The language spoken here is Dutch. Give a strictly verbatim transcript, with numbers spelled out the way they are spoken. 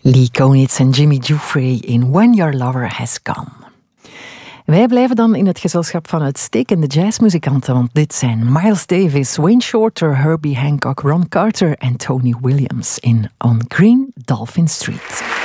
Lee Konitz en Jimmy Giuffre in When Your Lover Has Gone. Wij blijven dan in het gezelschap van uitstekende jazzmuzikanten, want dit zijn Miles Davis, Wayne Shorter, Herbie Hancock, Ron Carter en Tony Williams in On Green Dolphin Street.